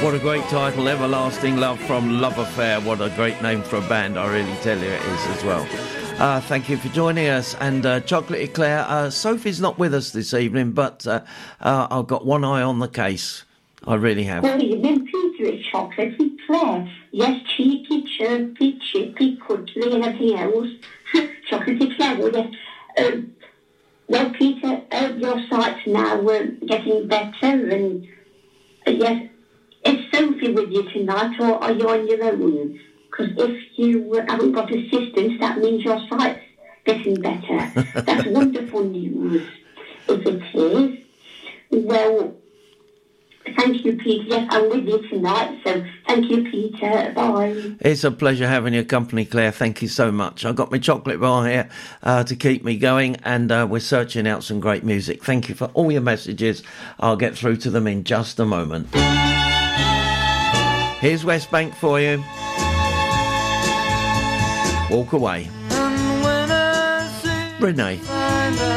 What a great title, Everlasting Love from Love Affair. What a great name for a band, I really tell you it is as well. Thank you for joining us. And Chocolate Eclair, Sophie's not with us this evening, but I've got one eye on the case. I really have. Well, you've been Peter at Chocolate Eclair. Yes, cheeky, chirpy, chippy, cuddly and everything else. Chocolate Eclair, well, yes. Well, Peter, your sight's now getting better, and yes, is Sophie with you tonight, or are you on your own? Because if you haven't got assistance, that means your sight's getting better. That's wonderful news, if it is. Well, thank you, Peter. Yes, I'm with you tonight, so thank you, Peter. Bye. It's a pleasure having your company, Claire. Thank you so much. I've got my chocolate bar here to keep me going, and we're searching out some great music. Thank you for all your messages. I'll get through to them in just a moment. Here's West Bank for you. Walk Away. Renee.